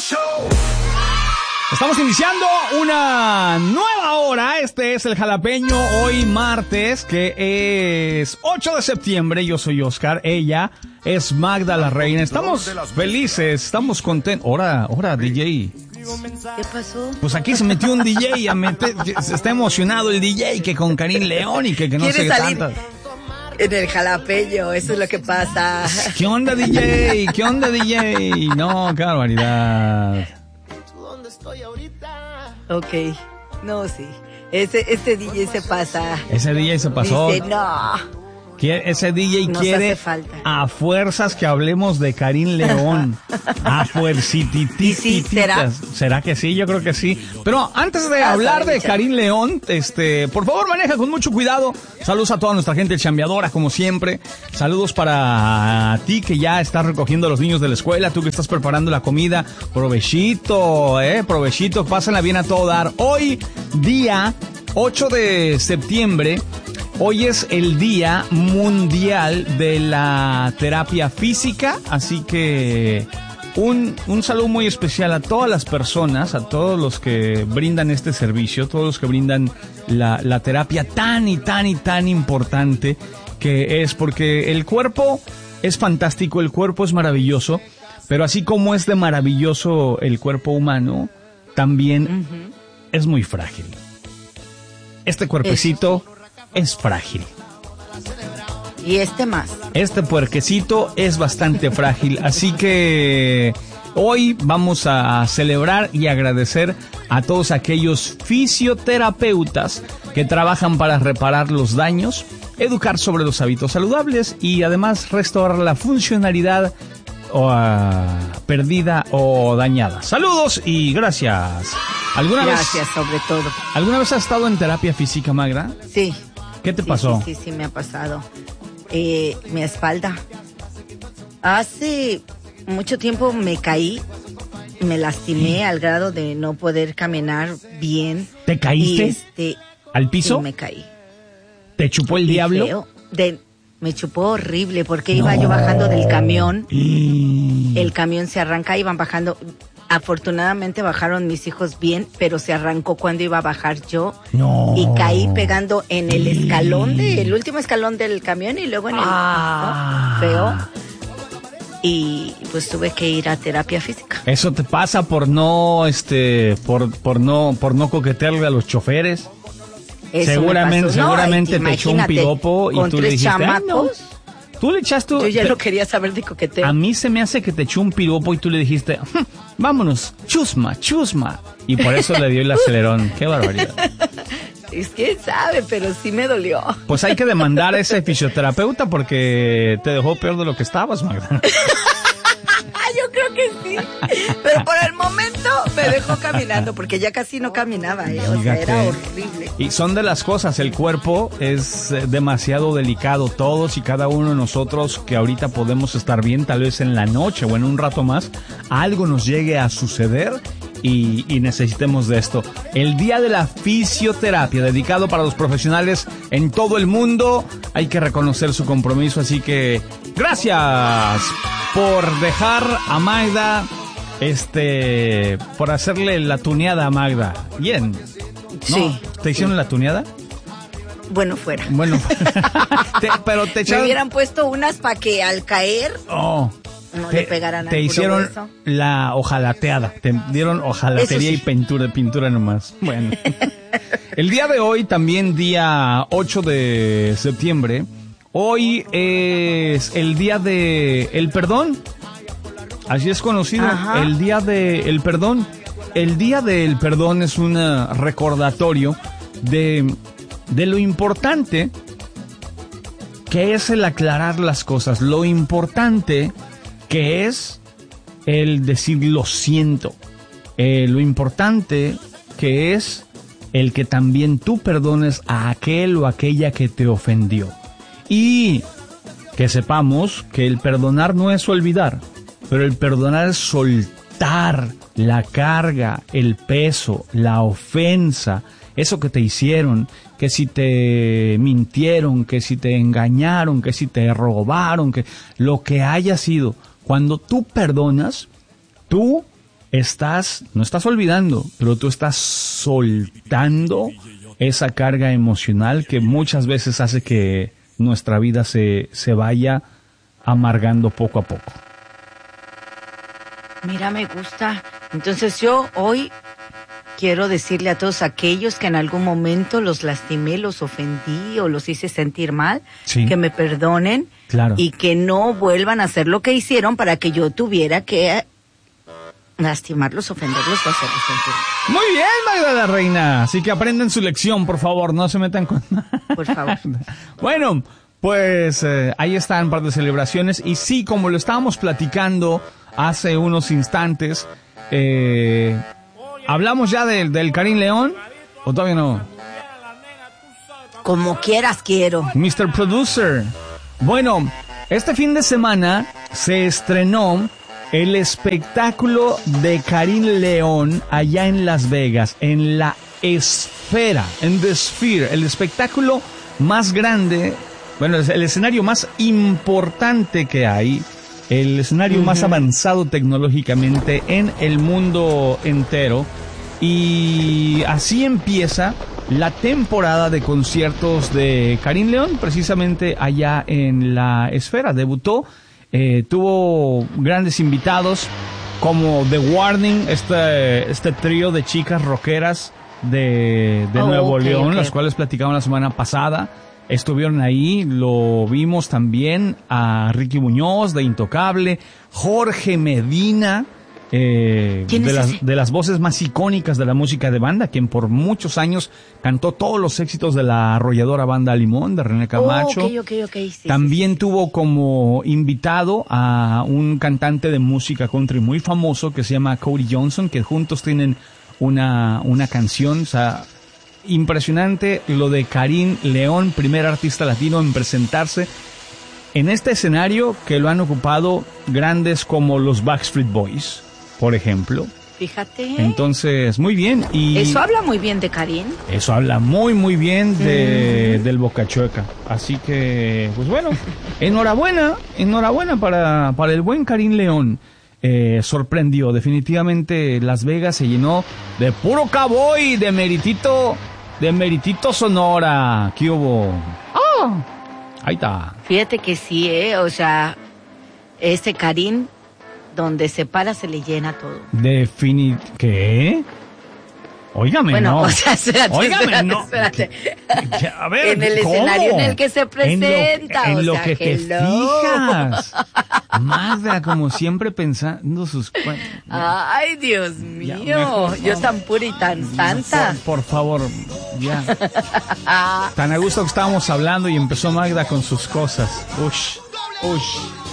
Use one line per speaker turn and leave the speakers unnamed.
Estamos iniciando una nueva hora. Este es el Jalapeño, hoy martes, que es 8 de septiembre. Yo soy Oscar, ella es Magda la Reina. Estamos felices, estamos contentos. Ahora, DJ.
¿Qué pasó?
Pues aquí se metió un DJ, está emocionado el DJ que con Karim León y que no sé qué tanta.
En el Jalapeño, eso es lo que pasa.
¿Qué onda, DJ? ¿Qué onda, DJ? No, qué barbaridad.
Ok, no, sí. Este DJ se pasa.
Ese DJ se pasó.
Dice, no.
Ese DJ
nos
quiere
hace falta.
A fuerzas que hablemos de Karim León. A fuercitititas.
¿Sí, será?
¿Será que sí? Yo creo que sí. Pero antes de hablar de Karim León, por favor maneja con mucho cuidado. Saludos a toda nuestra gente chambeadora, como siempre. Saludos para ti que ya estás recogiendo a los niños de la escuela, tú que estás preparando la comida. Provechito, provechito, pásenla bien a todo dar. Hoy, día 8 de septiembre, hoy es el Día Mundial de la Terapia Física, así que un saludo muy especial a todas las personas, a todos los que brindan este servicio, todos los que brindan la terapia tan importante que es, porque el cuerpo es fantástico, el cuerpo es maravilloso, pero así como es de maravilloso el cuerpo humano, también es muy frágil. Este cuerpecito es frágil.
Y más.
Este puerquecito es bastante frágil, así que hoy vamos a celebrar y agradecer a todos aquellos fisioterapeutas que trabajan para reparar los daños, educar sobre los hábitos saludables y además restaurar la funcionalidad perdida o dañada. Saludos y gracias.
Gracias, sobre todo.
¿Alguna vez has estado en terapia física, Magda?
Sí.
¿Qué te pasó?
Sí, me ha pasado. Mi espalda. Hace mucho tiempo me caí, me lastimé al grado de no poder caminar bien.
¿Te caíste? ¿Al piso?
Sí, me caí.
¿Te chupó el diablo?
Feo. Me chupó horrible porque iba yo bajando del camión. El camión se arranca, iban bajando. Afortunadamente bajaron mis hijos bien, pero se arrancó cuando iba a bajar yo. No. Y caí pegando en el escalón, el último escalón del camión y luego en el piso, feo. Y pues tuve que ir a terapia física.
Eso te pasa por no coquetearle a los choferes.
Eso
seguramente te echó un piropo y tú le dijiste, no. Tú le echaste.
Yo ya no quería saber de coqueteo.
A mí se me hace que te echó un piropo y tú le dijiste, vámonos, chusma. Y por eso le dio el acelerón. Qué barbaridad.
Es que sabe, pero sí me dolió.
Pues hay que demandar a ese fisioterapeuta porque te dejó peor de lo que estabas, Magda.
Yo creo que sí. Pero por el momento me dejó caminando porque ya casi no caminaba, O sea, era horrible.
Y son de las cosas, el cuerpo es demasiado delicado. Todos y cada uno de nosotros que ahorita podemos estar bien, tal vez en la noche o en un rato más, algo nos llegue a suceder y necesitemos de esto. El Día de la Fisioterapia, dedicado para los profesionales en todo el mundo. Hay que reconocer su compromiso, así que gracias por dejar a Magda, por hacerle la tuneada a Magda. Bien. ¿No?
Sí.
¿Te hicieron la tuneada?
Bueno, fuera.
Pero te echaron...
Me hubieran puesto unas para que al caer no le pegaran
te hicieron la hojalateada. Te dieron hojalatería y pintura nomás. Bueno. El día de hoy, también día 8 de septiembre, hoy es el día del perdón. Así es conocido. Ajá. El día del perdón. El día del perdón es un recordatorio de lo importante que es el aclarar las cosas, lo importante que es el decir lo siento, lo importante que es el que también tú perdones a aquel o aquella que te ofendió. Y que sepamos que el perdonar no es olvidar, pero el perdonar es soltar la carga, el peso, la ofensa, eso que te hicieron, que si te mintieron, que si te engañaron, que si te robaron, que lo que haya sido. Cuando tú perdonas, tú no estás olvidando, pero tú estás soltando esa carga emocional que muchas veces hace que nuestra vida se vaya amargando poco a poco.
Mira, me gusta. Entonces yo hoy quiero decirle a todos aquellos que en algún momento los lastimé, los ofendí o los hice sentir mal,
sí,
que me perdonen,
claro,
y que no vuelvan a hacer lo que hicieron para que yo tuviera que lastimarlos, ofenderlos o hacerlos sentir mal.
Muy bien, Magda la Reina. Así que aprendan su lección, por favor, no se metan con...
Por favor.
Bueno, pues ahí están un par de celebraciones. Y sí, como lo estábamos platicando hace unos instantes, ¿hablamos ya del Karim León? ¿O todavía no?
Como quieras, quiero.
Mr. Producer. Bueno, este fin de semana se estrenó el espectáculo de Karim León allá en Las Vegas, en la Esfera, en The Sphere, el espectáculo más grande, bueno, el escenario más importante que hay, el escenario más avanzado tecnológicamente en el mundo entero. Y así empieza la temporada de conciertos de Karim León, precisamente allá en la Esfera. Debutó, tuvo grandes invitados como The Warning, este trío de chicas rockeras de Nuevo León, las cuales platicaban la semana pasada. Estuvieron ahí, lo vimos también a Ricky Muñoz de Intocable, Jorge Medina, de las voces más icónicas de la música de banda, quien por muchos años cantó todos los éxitos de la arrolladora banda Limón de René Camacho.
Sí,
también tuvo como invitado a un cantante de música country muy famoso que se llama Cody Johnson, que juntos tienen una canción. O sea, impresionante lo de Karim León, primer artista latino en presentarse en este escenario, que lo han ocupado grandes como los Backstreet Boys, por ejemplo.
Fíjate.
Entonces, muy bien. Y
eso habla muy bien de Karim.
Eso habla muy, muy bien del Boca Chueca. Así que, pues bueno, enhorabuena para el buen Karim León. Sorprendió, definitivamente Las Vegas se llenó de puro cowboy, de meritito Sonora. ¿Qué hubo? ¡Ah! Ahí está.
Fíjate que sí, o sea, este Karim, donde se para se le llena todo.
¿Qué? Óigame,
bueno,
no.
O sea, espérate.
A ver,
en el
¿cómo?
escenario en el que se presenta.
En lo que te fijas. Magda, como siempre pensando sus cuentos.
Ay, Dios mío. Mejor, yo tan pura y tan santa.
Por favor, ya. Tan a gusto que estábamos hablando y empezó Magda con sus cosas. Ush.